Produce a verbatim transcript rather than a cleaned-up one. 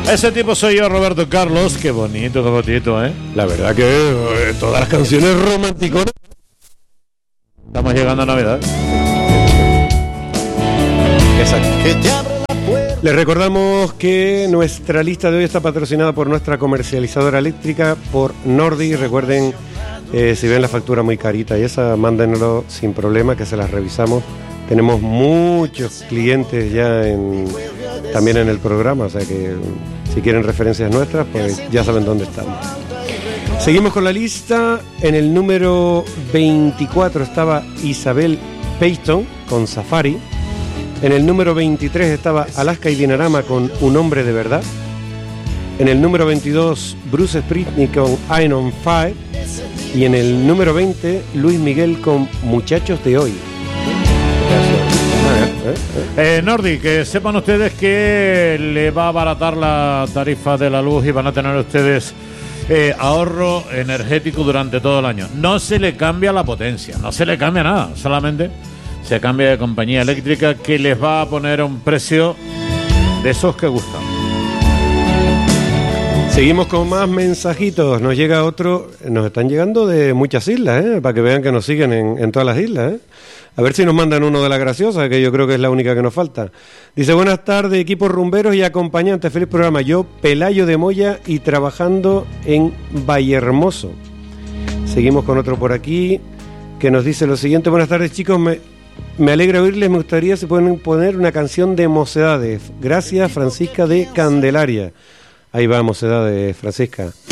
Ese tipo soy yo, Roberto Carlos. Qué bonito, qué bonito, ¿eh? La verdad que eh, todas las canciones románticas. Estamos llegando a Navidad. Exacto. Les recordamos que nuestra lista de hoy está patrocinada por nuestra comercializadora eléctrica, por Nordi. Recuerden, eh, si ven la factura muy carita y esa, mándenlo sin problema, que se las revisamos. Tenemos muchos clientes ya en, también en el programa, o sea que si quieren referencias nuestras, pues ya saben dónde estamos. Seguimos con la lista. En el número veinticuatro estaba Isabel Payton con Safari. En el número veintitrés estaba Alaska y Dinarama con Un Hombre de Verdad. En el número veintidós, Bruce Springsteen con I'm on Fire. Y en el número veinte, Luis Miguel con Muchachos de Hoy. Eh, Nordi, que sepan ustedes que le va a abaratar la tarifa de la luz y van a tener ustedes eh, ahorro energético durante todo el año. No se le cambia la potencia, no se le cambia nada, solamente se cambia de compañía eléctrica, que les va a poner un precio de esos que gustan. Seguimos con más mensajitos. Nos llega otro, nos están llegando de muchas islas, ¿eh? Para que vean que nos siguen en, en todas las islas, ¿eh? A ver si nos mandan uno de La Graciosa, que yo creo que es la única que nos falta. Dice, buenas tardes, equipos rumberos y acompañantes, feliz programa. Yo, Pelayo de Moya, y trabajando en Vallehermoso. Seguimos con otro por aquí, que nos dice lo siguiente. Buenas tardes, chicos, me, me alegra oírles, me gustaría si pueden poner una canción de Mocedades. Gracias, Francisca de Candelaria. Ahí va, Mocedades, Francisca.